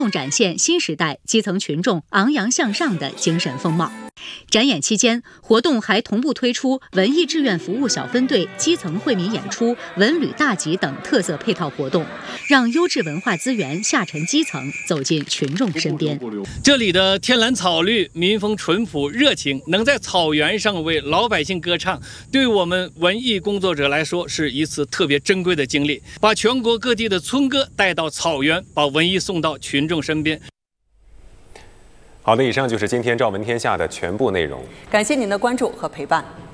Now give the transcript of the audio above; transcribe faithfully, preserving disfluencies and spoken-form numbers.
展现新时代基层群众昂扬向上的精神风貌。展演期间，活动还同步推出文艺志愿服务小分队基层惠民演出、文旅大集等特色配套活动，让优质文化资源下沉基层，走进群众身边。 这里的天蓝草绿，民风淳朴热情，能在草原上为老百姓歌唱，对我们文艺工作者来说是一次特别珍贵的经历。把全国各地的村歌带到草原，把文艺送到群众身边。 好的，以上就是今天《赵闻天下》的全部内容。 感谢您的关注和陪伴。